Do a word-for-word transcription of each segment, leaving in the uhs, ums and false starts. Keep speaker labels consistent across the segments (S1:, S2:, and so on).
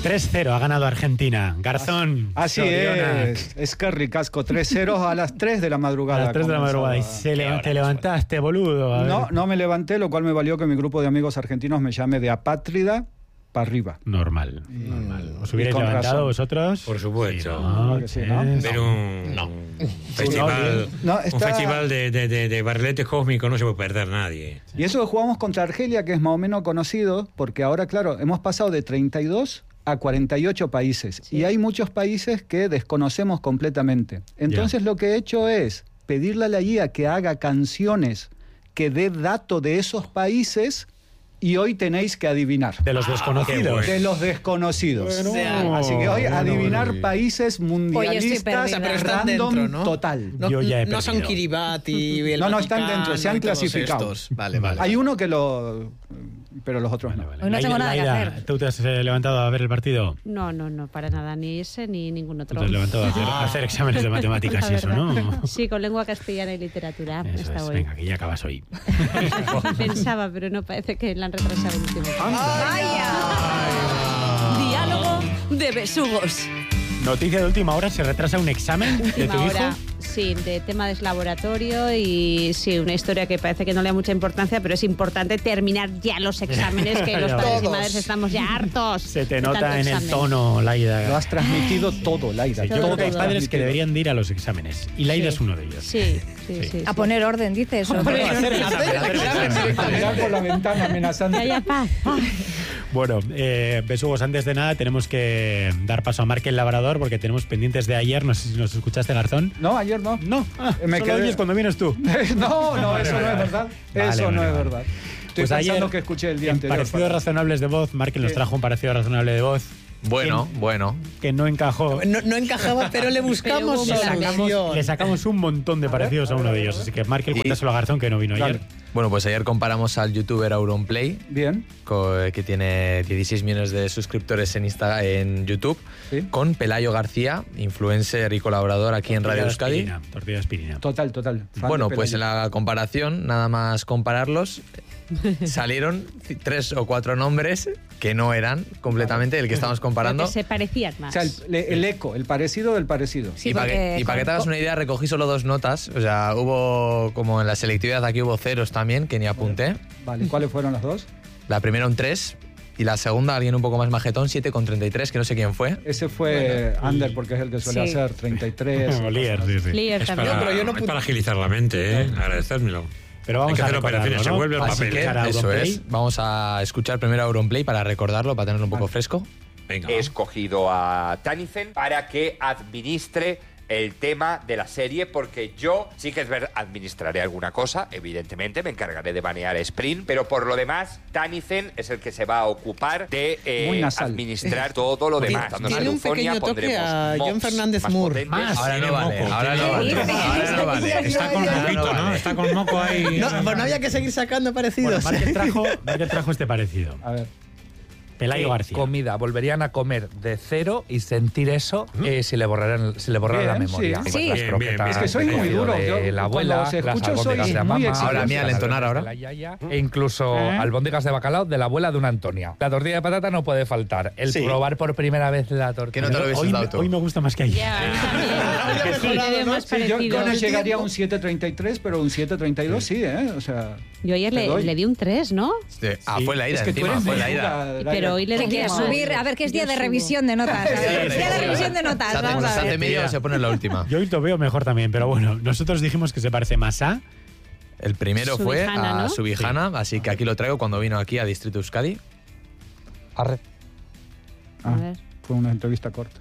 S1: tres cero ha ganado Argentina. Garzón.
S2: Así es. Es que ricasco. tres cero a las tres de la madrugada.
S1: A las tres de la madrugada. Y se le, te levantaste, boludo. A
S2: no,
S1: ver.
S2: no me levanté, lo cual me valió que mi grupo de amigos argentinos me llame de apátrida para arriba.
S1: Normal,
S2: y,
S1: normal. ¿Os hubierais levantado razón. vosotros?
S3: Por supuesto.
S1: Sí, no,
S2: sí, ¿no?
S3: Pero un, no. un festival, no, está... un festival de, de, de, de barriletes cósmicos no se puede perder nadie.
S2: Y eso que jugamos contra Argelia, que es más o menos conocido, porque ahora, claro, hemos pasado de treinta y dos a cuarenta y ocho países. Sí. Y hay muchos países que desconocemos completamente. Entonces, yeah. lo que he hecho es pedirle a la I A que haga canciones que dé dato de esos países. Y hoy tenéis que adivinar.
S1: De los desconocidos.
S2: De los desconocidos.
S1: Bueno,
S2: Así que hoy adivinar bueno, países mundialistas
S4: Oye,
S2: random
S4: dentro, ¿no?
S2: total.
S4: No,
S1: Yo ya he
S4: no son Kiribati, el
S2: No, no,
S4: Vaticano,
S2: están dentro, se han clasificado.
S4: Vale, vale.
S2: Hay uno que lo... pero los otros
S1: vale,
S2: no.
S1: Vale.
S5: Hoy no tengo nada
S1: Laida,
S5: que hacer.
S1: ¿Tú te has levantado a ver el partido?
S6: No, no, no, para nada, ni ese ni ningún otro.
S1: Te has levantado a hacer, a hacer exámenes de matemáticas y eso, ¿no?
S6: Sí, con lengua castellana y literatura.
S1: Eso es,
S6: hoy.
S1: venga, que ya acabas hoy.
S6: Pensaba, pero no, parece que la han retrasado el último.
S5: ¡Vaya!
S7: Diálogo de besugos.
S1: Noticia de última hora, ¿se retrasa un examen
S6: última
S1: de tu hijo?
S6: Hora. Sí, de tema de laboratorio y sí, una historia que parece que no le da mucha importancia, pero es importante terminar ya los exámenes, que los padres y madres estamos ya hartos.
S1: Se te nota en examen. El tono, Laida.
S2: Lo has transmitido todo, Laida.
S1: Sí, yo creo que hay padres que deberían de ir a los exámenes y Laida sí. es uno de ellos.
S6: Sí, sí, sí. sí,
S5: a
S6: sí.
S5: poner orden, dices.
S1: A poner orden.
S2: A mirar por la ventana amenazante.
S6: Ya, ya, paz.
S1: Bueno, eh, besugos, antes de nada tenemos que dar paso a Marc el Labrador porque tenemos pendientes de ayer. No sé si nos escuchaste, Garzón.
S2: No, ayer no.
S1: No, ah,
S2: me
S1: solo
S2: quedé...
S1: oyes cuando vienes tú.
S2: no, no, eso no es verdad.
S1: Vale,
S2: eso
S1: vale,
S2: no
S1: vale.
S2: es verdad. Estoy
S1: pues
S2: pensando
S1: ayer,
S2: que escuché el día
S1: en
S2: anterior.
S1: Parecidos razonables de voz, Marc nos trajo un parecido razonable de voz.
S8: Bueno,
S1: que,
S8: bueno.
S1: Que no encajó.
S4: No, no encajaba, pero le buscamos
S6: pero
S1: le, sacamos, le sacamos un montón de parecidos a, ver, a uno de ellos. Así que Marc, cuéntaselo a Garzón, que no vino claro. ayer.
S8: Bueno, pues ayer comparamos al youtuber Auronplay.
S2: Bien.
S8: Que tiene dieciséis millones de suscriptores en, Insta, en YouTube. ¿Sí? Con Pelayo García, influencer y colaborador aquí
S1: Tortilla
S8: en Radio Euskadi.
S1: Aspirina, tortilla de aspirina.
S2: Total, total.
S8: Bueno, pues en la comparación, nada más compararlos, salieron tres o cuatro nombres que no eran completamente el que estamos comparando.
S6: Que se parecían más.
S2: O sea, el, el eco, el parecido del parecido.
S8: Sí, y para que, pa que te hagas una idea, recogí solo dos notas. O sea, hubo, como en la selectividad aquí hubo ceros también, que ni apunté.
S2: Vale, ¿cuáles fueron las dos?
S8: La primera un tres y la segunda, alguien un poco más majetón, siete con treinta y tres, que no sé quién fue.
S2: Ese fue bueno, Ander, porque es el que suele sí. hacer treinta y tres.
S1: Lier, sí, sí.
S6: Lier
S3: es
S6: también.
S3: Para,
S4: no, pero yo no
S3: es para agilizar la mente, ¿eh? Agradecérmelo.
S1: Pero vamos
S3: Hay que
S1: a
S3: hacer operaciones, ¿no? Se vuelve el
S8: Así
S3: papel.
S8: Que, eso es. Vamos a escuchar primero a Auronplay para recordarlo, para tenerlo un poco vale. fresco.
S9: Venga. He escogido a Tannicen para que administre el tema de la serie, porque yo sí que es verdad, administraré alguna cosa, evidentemente, me encargaré de banear a Sprint, pero por lo demás, Tannicen es el que se va a ocupar de eh, administrar todo lo demás.
S4: Tiene, tiene un pequeño toque a John Fernández Moore.
S8: Más, ahora no vale, ahora no vale.
S3: Ahora no vale. Está con moquito, ¿no? Está con moco ahí.
S4: No, pues no había que seguir sacando parecidos.
S1: Bueno, Marc trajo, Marc trajo este parecido.
S2: A ver.
S1: Pelayo García.
S10: Comida, volverían a comer de cero y sentir eso ¿Mm? eh, si le borraran, si le borraran
S2: bien,
S10: la memoria.
S2: Sí,
S10: sí. Las
S3: bien, bien, bien.
S2: Es que soy muy duro.
S10: De
S2: yo,
S10: la abuela,
S2: os escucho,
S10: las albóndigas
S2: soy
S10: de
S2: muy
S10: mamá,
S8: ahora mía al entonar ahora.
S10: La yaya, e incluso ¿Eh? albóndigas de bacalao de la abuela de una Antonia. La tortilla de patata no puede faltar. El sí. probar por primera vez la tortilla.
S8: Que no te lo
S1: hoy,
S8: dado tú.
S1: Hoy me gusta más que ayer.
S6: Yeah. Sí,
S2: ¿no? Sí, yo, yo no llegaría a un siete treinta y tres, pero un siete treinta y dos sí, ¿eh? O sea...
S6: Yo ayer le, le di un tres, ¿no?
S8: Sí. Ah, fue la ida,
S2: es que
S8: encima, fue la ida.
S6: Pero hoy le
S5: ¿Qué quieres subir? A ver, que es día de revisión de notas. Es día de revisión de notas,
S8: se
S5: vamos
S8: hace,
S5: a ver.
S8: medio se pone la última.
S1: Yo hoy lo veo mejor también, pero bueno, nosotros dijimos que se parece más a...
S8: El primero
S6: Subijana,
S8: fue a
S6: ¿no?
S8: Subijana, sí. Así que aquí lo traigo cuando vino aquí a Distrito Euskadi.
S2: Arre. Ah,
S6: a ver.
S2: Fue una entrevista corta.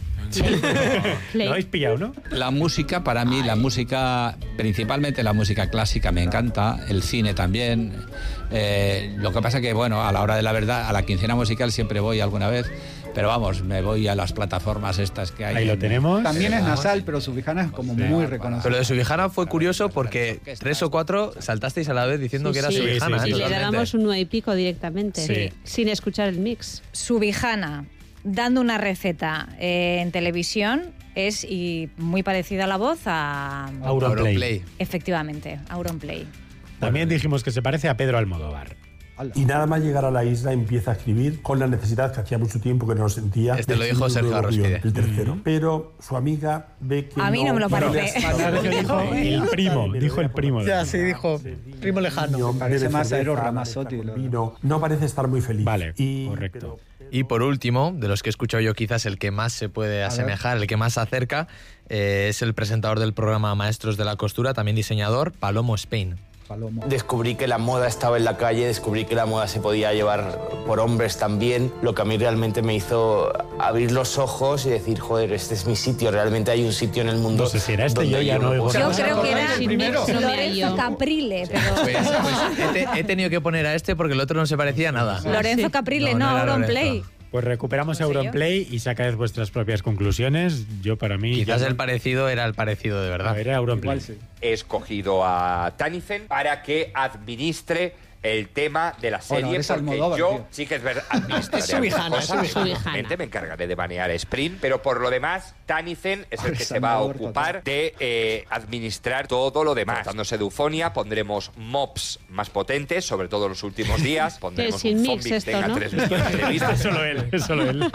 S1: Lo habéis pillado, ¿no?
S11: La música, para mí, la música, principalmente la música clásica me encanta, el cine también. Eh, lo que pasa que, bueno, a la hora de la verdad, a la quincena musical siempre voy alguna vez, pero vamos, me voy a las plataformas estas que hay.
S1: Ahí lo tenemos.
S2: También es nasal, pero Subijana es como sí, muy reconocido.
S8: Pero lo de Subijana fue curioso porque tres o cuatro saltasteis a la vez diciendo
S6: sí,
S8: que era
S6: sí,
S8: Subijana.
S6: Sí, sí,
S8: ¿eh?
S6: sí. Y le damos un nueve y pico directamente,
S1: sí.
S6: sin escuchar el mix.
S5: Subijana, dando una receta eh, en televisión, es y muy parecida a la voz a...
S1: Auronplay.
S5: Efectivamente, Auronplay.
S1: También dijimos que se parece a Pedro Almodóvar.
S7: Y nada más llegar a la isla empieza a escribir con la necesidad que hacía mucho tiempo que no sentía.
S8: Este lo dijo Sergio Arrospide.
S7: El tercero. Pero su amiga ve que
S5: A mí no me lo parece.
S1: Dijo el primo, dijo el primo.
S4: Ya, sí, dijo primo lejano.
S2: Parece más Eros Ramazzotti.
S7: No, no parece estar muy feliz.
S1: Vale,
S7: y,
S1: correcto.
S8: Y por último, de los que he escuchado yo, quizás el que más se puede asemejar, el que más se acerca, eh, es el presentador del programa Maestros de la Costura, también diseñador, Palomo Spain.
S2: Palomo.
S12: Descubrí que la moda estaba en la calle, descubrí que la moda se podía llevar por hombres también, lo que a mí realmente me hizo abrir los ojos y decir, joder, este es mi sitio, realmente hay un sitio en el mundo.
S1: No sé si era este, yo ya no oigo.
S5: Yo creo que era
S6: primero.
S5: Lorenzo Caprile, pero...
S8: Pues, pues he, te- he tenido que poner a este porque el otro no se parecía a nada.
S5: Lorenzo Caprile, no,
S8: No, no era
S5: Auronplay.
S8: Lorenzo.
S1: Pues recuperamos
S5: No sé
S1: Auronplay y sacáis vuestras propias conclusiones. Yo, para mí...
S8: Quizás
S1: yo no-
S8: el parecido era el parecido de verdad.
S1: Era Auronplay.
S2: Igual sí.
S9: He escogido a Tannicen para que administre el tema de la serie,
S2: Bueno, es
S9: porque
S2: Almodóvar,
S9: yo
S2: tío.
S9: sí que es verdad, administraré
S4: Es subijana,
S9: alguna
S4: es
S9: cosa,
S6: subijana.
S9: evidentemente me encargaré de banear a Sprint, pero por lo demás, Tannicen es el que
S2: Es
S9: se va a
S2: Almodóvar
S9: ocupar de eh, administrar todo lo demás. Tratándose de Eufonia, pondremos mobs más potentes, sobre todo los últimos días, pondremos
S6: sin
S9: un
S6: mix
S9: zombie que
S6: esto,
S9: tenga
S6: ¿no?
S9: tres millones de
S1: Es
S9: vistas.
S1: solo él, es solo él.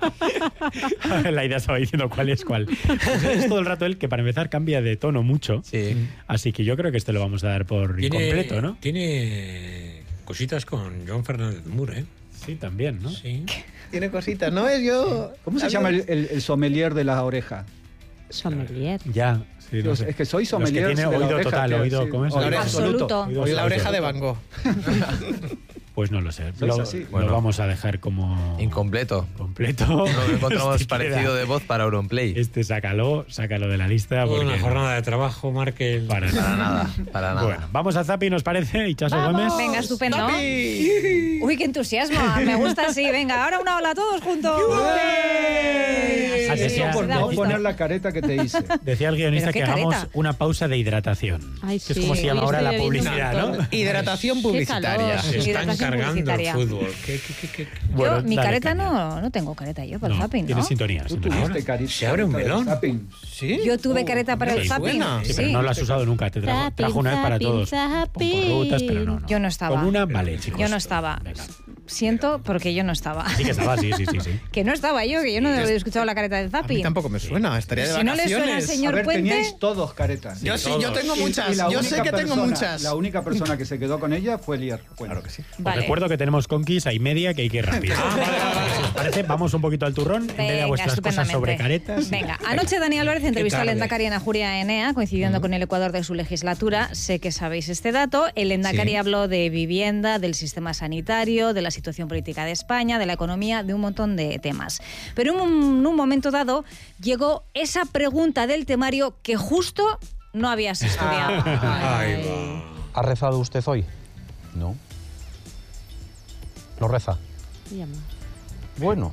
S1: La idea estaba diciendo cuál es cuál. Pues es todo el rato él, que para empezar cambia de tono mucho.
S8: Sí.
S1: Así que yo creo que este lo vamos a dar por
S3: Tiene-
S1: incompleto, ¿no?
S3: Tiene cositas con Joan Fernández Moore, ¿eh?
S1: Sí, también, ¿no?
S3: Sí.
S4: Tiene cositas, ¿no? Es yo...
S2: ¿Cómo se llama el, el- el sommelier de la oreja?
S6: Sommelier.
S1: Ya. Sí, no
S2: Los-
S1: sé.
S2: es que soy
S1: Los
S2: sommelier
S1: que tiene
S2: de la
S1: oído
S2: oreja,
S1: total,
S2: tío,
S1: oído,
S2: sí.
S1: ¿cómo es?
S2: Oído
S5: Absoluto.
S1: Oído
S4: Hoy la oreja de
S1: absoluto.
S4: Van Gogh.
S1: Pues no lo sé.
S2: Sois
S1: Lo,
S2: así.
S1: lo
S8: Bueno.
S1: vamos a dejar como
S8: Incompleto.
S1: completo.
S8: No encontramos
S1: Este
S8: parecido
S1: queda-
S8: de voz para Auronplay.
S1: Este sácalo, sácalo de la lista.
S3: Toda
S1: Porque
S3: una jornada de trabajo, Markel.
S1: Para
S8: Para
S1: nada.
S8: nada, para nada.
S1: Bueno, vamos a Zapi, ¿nos parece? Ichazo Gómez.
S5: Venga, estupendo.
S4: ¡Tapi!
S5: Uy, qué entusiasmo. Me gusta así. Venga, ahora una ola todos juntos.
S1: Ah,
S5: Sí,
S1: decía-
S5: sí,
S2: Por
S5: da
S2: no
S5: gusto.
S2: poner la careta que te hice.
S1: Decía el guionista
S5: ¿Pero
S1: que
S5: qué
S1: hagamos
S5: careta?
S1: una pausa de hidratación.
S6: Ay,
S1: que es
S6: sí,
S1: como se llama
S6: hoy
S1: ahora la
S6: estoy bebiendo
S1: publicidad,
S6: un
S1: ¿no?
S4: Hidratación publicitaria.
S6: calor.
S3: Se están
S5: Hidratación
S3: cargando el
S5: publicitaria.
S3: fútbol. ¿Qué, qué, qué, qué?
S1: Bueno,
S5: Yo, mi
S1: dale,
S5: careta
S1: caña.
S5: no, no tengo careta yo para el
S1: No,
S5: zapping, ¿no?
S1: tiene sintonía.
S2: Tú
S1: sintonía.
S2: tuviste carita.
S3: Se abre un
S2: careta de
S3: melón.
S2: zapping.
S4: ¿Sí?
S5: Yo tuve careta para el
S1: Sí.
S5: zapping.
S4: Buena.
S1: Sí, pero no la has usado nunca. Te trajo,
S6: Zapping,
S1: trajo una vez para
S6: zapping,
S1: todos.
S6: zapping.
S1: Con rutas, pero no, no.
S5: Yo no estaba.
S1: Con una, vale, chicos.
S5: Yo no estaba.
S1: Venga.
S5: Siento porque yo no estaba.
S1: Sí que estaba, sí, sí, sí. sí.
S5: Que no estaba yo, que yo no he escuchado la careta del
S4: A mí
S5: zapping.
S4: tampoco me suena, estaría de
S5: Si no le
S4: vacaciones.
S5: suena al señor
S2: A ver,
S5: Puente.
S2: teníais todos caretas.
S4: Yo sí, yo tengo
S2: Y- y
S4: muchas.
S2: la
S4: Yo sé
S2: única
S4: que tengo
S2: persona-
S4: muchas.
S2: La única persona que se quedó con ella fue Lier. Claro que sí.
S1: Os
S5: Vale.
S1: recuerdo que tenemos conquis a y media que hay que ir rápido. Si os parece, vamos un poquito al turrón en vez de a
S5: Venga,
S1: vuestras cosas sobre caretas.
S5: Venga, anoche Dani Álvarez entrevistó al
S3: tarde.
S5: Endacari Ana Juria Enea, coincidiendo con el Ecuador de su legislatura. Sé que sabéis este dato. El Endacari
S3: Sí.
S5: habló de vivienda, del sistema sanitario, de la situación política de España, de la economía, de un montón de temas. Pero en un, en un momento dado llegó esa pregunta del temario que justo no habías estudiado.
S3: Ahí va.
S13: ¿Ha rezado usted hoy? No. ¿No reza?
S6: Llama.
S13: Bueno,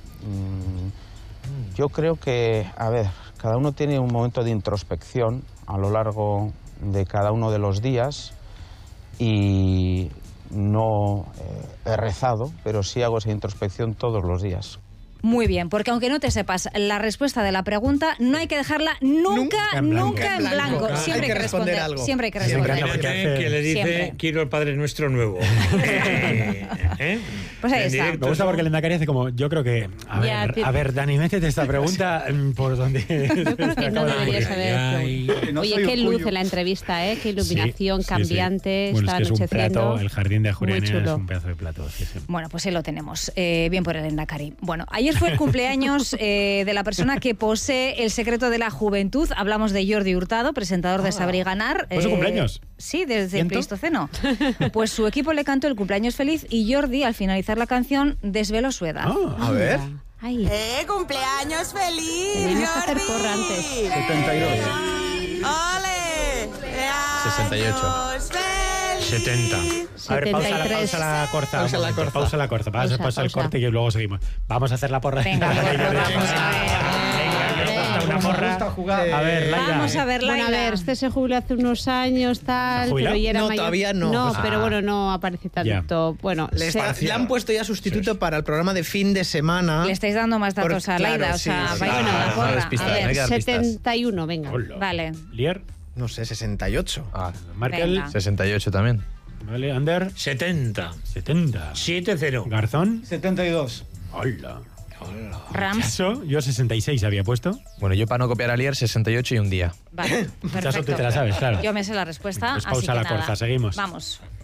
S13: mm, yo creo que, a ver, cada uno tiene un momento de introspección a lo largo de cada uno de los días y no eh, he rezado, pero sí hago esa introspección todos los días.
S5: Muy bien, porque aunque no te sepas la respuesta de la pregunta, no hay que dejarla nunca,
S1: en blanco.
S5: nunca en blanco.
S4: Nunca.
S5: Siempre
S4: Hay
S5: hay
S4: que
S5: que
S4: responder
S5: responder.
S4: algo.
S5: Siempre hay que
S1: Siempre
S5: responder.
S1: hay que-
S3: Imagínate que le dice,
S5: Siempre.
S3: quiero el Padre Nuestro nuevo. ¿Eh?
S5: Pues ahí
S3: En
S5: está.
S3: directo,
S1: Me gusta
S3: ¿no?
S1: porque el Endacari hace como, yo creo que, a
S6: Ya,
S1: ver,
S6: te-
S1: a ver, Dani, métete esta pregunta mm, por donde...
S6: Yo creo que no deberías haber
S3: Ay,
S6: hecho.
S2: Que no
S6: Oye,
S2: soy
S6: qué
S2: un
S6: luz
S2: cuyo.
S6: en la entrevista, ¿eh? Qué iluminación
S1: Sí, sí,
S6: cambiante,
S1: sí. Bueno,
S6: está
S1: es que es un
S6: anocheciendo.
S1: plato, el jardín de Julián
S6: Muy
S1: es
S6: chulo.
S1: un pedazo de plato. Sí, sí.
S5: Bueno, pues ahí lo tenemos. Eh, bien por el Endacari. Bueno, ayer fue el cumpleaños eh, de la persona que posee el secreto de la juventud. Hablamos de Jordi Hurtado, presentador de Saber y Ganar.
S1: ¿Fue su cumpleaños?
S5: Sí, desde el
S1: ¿Siento?
S5: Pleistoceno. Pues su equipo le cantó el cumpleaños feliz y Jordi, al finalizar la canción, desveló su edad.
S1: Ah,
S4: A ver.
S6: Ay,
S14: ¡Eh, cumpleaños feliz!
S6: Teníamos que hacer
S14: Jordi!
S6: porra antes.
S2: setenta y dos.
S14: ¡Ole!
S8: sesenta y ocho.
S14: ¡Años feliz!
S3: setenta.
S1: A ver, pausa la,
S6: setenta y tres.
S1: pausa la corta.
S4: Pausa
S1: un
S4: la
S1: momento,
S4: corta.
S1: Pausa la corta. Pausa,
S6: Pausa,
S1: pausa el
S6: pausa.
S1: corte y luego seguimos.Amos a hacer la porra.
S5: Venga, pues
S1: Venga,
S5: vamos
S1: venga,
S5: a ver.
S1: venga, una
S2: Me
S1: porra.
S2: gusta jugar.
S1: A ver, Laila.
S5: Vamos a ver,
S6: Bueno, a
S5: Laila.
S6: ver, este se jubiló hace unos años, tal,
S1: jubilado?
S6: pero ya era
S4: No,
S6: mayor.
S4: todavía no.
S6: No,
S4: Ah.
S6: pero bueno, no aparece tanto. Bueno,
S4: Le,
S6: se-
S4: está- le han puesto ya sustituto para el programa de fin de semana.
S5: Le estáis dando más datos
S4: Por-
S5: a Laila,
S4: claro,
S5: o sea,
S4: sí, sí.
S5: vais
S8: Ah,
S5: a la
S8: no
S5: porra.
S8: des pistas,
S5: A
S8: no hay
S5: ver,
S8: que dar pistas.
S6: setenta y uno, venga.
S1: Hola.
S5: vale.
S1: Lier,
S4: No sé, sesenta y ocho.
S8: Ah,
S1: Markel,
S5: Venga.
S8: sesenta y ocho también.
S1: Vale, Ander.
S3: setenta.
S1: setenta.
S3: siete cero.
S1: Garzón.
S2: setenta y dos.
S1: Hola.
S5: Rams.
S1: Chaso, yo sesenta y seis había puesto.
S8: Bueno, yo para no copiar a Lier, sesenta y ocho y un día.
S5: Vale,
S1: Chaso,
S5: perfecto.
S1: tú te la sabes, claro.
S5: Yo me sé la respuesta,
S1: Pues
S5: así
S1: pausa
S5: que
S1: la
S5: nada.
S1: corza, seguimos.
S5: Vamos.